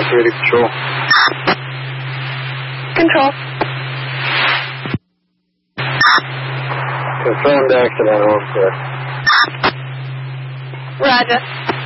Security Patrol. Control. Confirmed accident, all clear. Roger.